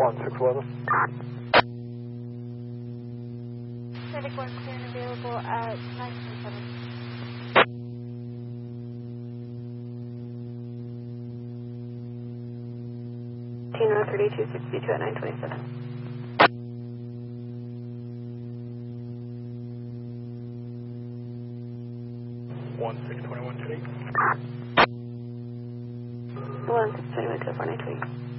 1611. Civic 1 clear and available at 927. Tino 3262 at 927. 1621 today. 1621 to 4 928.